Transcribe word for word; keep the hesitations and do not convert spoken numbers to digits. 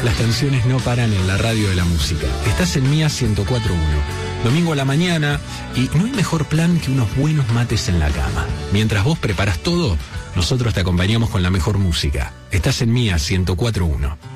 Las canciones no paran en la radio de la música. Estás en Mía ciento cuatro punto uno. Domingo a la mañana y no hay mejor plan que unos buenos mates en la cama. Mientras vos preparas todo, nosotros te acompañamos con la mejor música. Estás en Mía ciento cuatro punto uno.